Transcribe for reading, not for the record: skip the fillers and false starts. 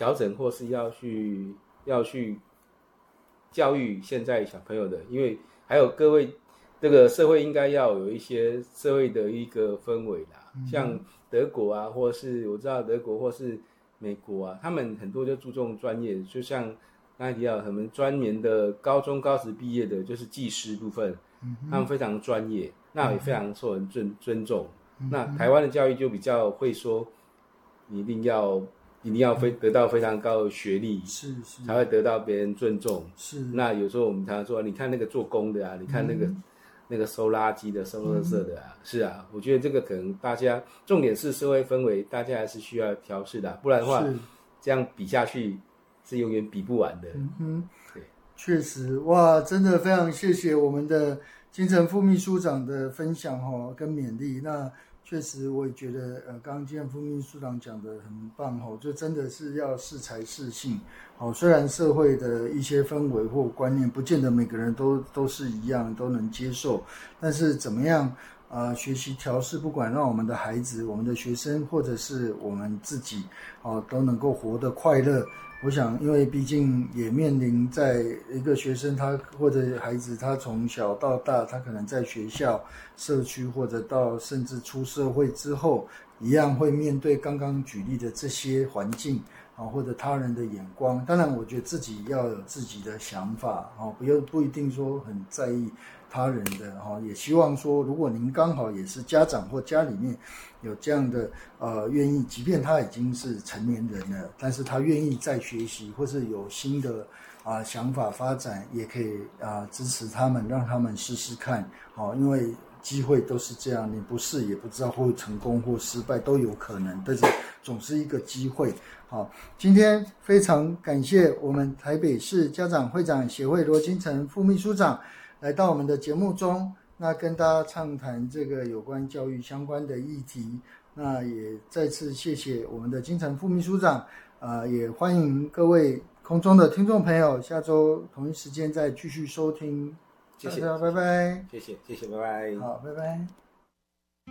调整或是要去教育现在小朋友的，因为还有各位这个社会应该要有一些社会的一个氛围啦，像德国啊，或是我知道德国或是美国啊，他们很多就注重专业，就像刚才提到，他们专门的高中高职毕业的，就是技师部分，他们非常专业，那也非常受人尊重。那台湾的教育就比较会说，你一定要得到非常高的学历， 是才会得到别人尊重。 是。 那有时候我们常常说，你看那个做工的啊，你看那个收垃圾的、收垃圾的啊，是啊，我觉得这个可能大家重点是社会氛围，大家还是需要调试的不然的话，这样比下去是永远比不完的。对， 确实，哇，真的非常谢谢我们的金城副秘书长的分享跟勉励。那确实我也觉得刚刚金城副秘书长讲的很棒就真的是要适才适性。虽然社会的一些氛围或观念不见得每个人都是一样都能接受，但是怎么样学习调试，不管让我们的孩子、我们的学生或者是我们自己都能够活得快乐。我想因为毕竟也面临在一个学生他或者孩子他从小到大，他可能在学校、社区或者到甚至出社会之后，一样会面对刚刚举例的这些环境或者他人的眼光。当然我觉得自己要有自己的想法不一定说很在意他人的也希望说如果您刚好也是家长或家里面有这样的愿意，即便他已经是成年人了，但是他愿意再学习或是有新的想法发展，也可以支持他们，让他们试试看因为机会都是这样，你不试也不知道会成功或失败都有可能，但是总是一个机会。好，今天非常感谢我们台北市家长会长协会罗金城副秘书长来到我们的节目中，那跟大家畅谈这个有关教育相关的议题。那也再次谢谢我们的金城副秘书长，也欢迎各位空中的听众朋友下周同一时间再继续收听。 谢谢， 拜拜。 谢谢，拜拜。 好，拜拜。